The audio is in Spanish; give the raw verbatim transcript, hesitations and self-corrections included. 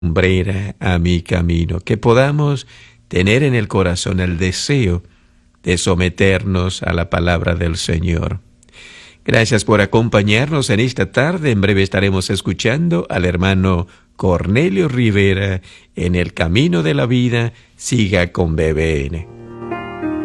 lumbrera a mi camino, que podamos tener en el corazón el deseo de someternos a la palabra del Señor. Gracias por acompañarnos en esta tarde. En breve estaremos escuchando al hermano Cornelio Rivera en El Camino de la Vida. Siga con B B N.